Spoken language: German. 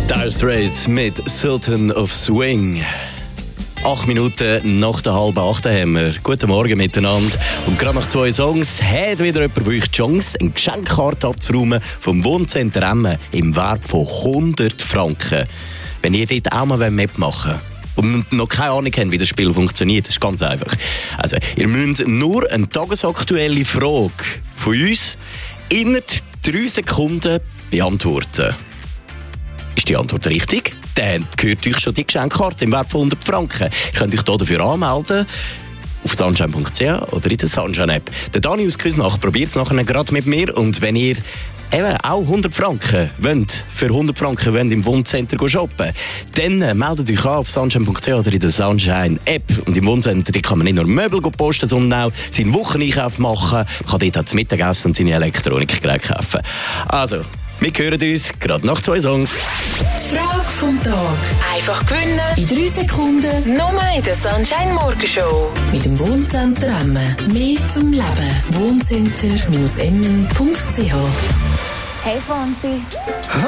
Dire Straits mit Sultan of Swing. 8 Minuten nach der 7:30 haben wir. Guten Morgen miteinander. Und gerade nach 2 Songs hat wieder jemand für euch die Chance, eine Geschenkkarte abzuräumen vom Wohncenter Emmen im Wert von 100 Franken. Wenn ihr dort auch mal mitmachen wollt und noch keine Ahnung habt, wie das Spiel funktioniert, das ist ganz einfach. Also, ihr müsst nur eine tagesaktuelle Frage von uns innerhalb 3 Sekunden beantworten. Ist die Antwort richtig? Dann gehört euch schon die Geschenkkarte im Wert von 100 Franken. Ihr könnt euch hier dafür anmelden auf sunshine.ch oder in der Sunshine-App. Der Dani aus Küsnacht probiert es nachher gerade mit mir. Und wenn ihr eben auch 100 Franken wollt, für 100 Franken wollt im Wohncenter shoppen, dann meldet euch an auf sunshine.ch oder in der Sunshine-App. Und im Wohncenter kann man nicht nur Möbel posten, sondern auch seinen Wocheneinkauf machen. Man kann dort auch zu Mittag essen und seine Elektronikgeräte kaufen. Also, wir hören uns gerade nach 2 Songs. Die Frage vom Tag. Einfach gewinnen. In 3 Sekunden. Nur in der Sunshine Morgenshow. Mit dem Wohncenter Emmen. Mehr zum Leben. Wohncenter-emmen.ch. Hey Franzi.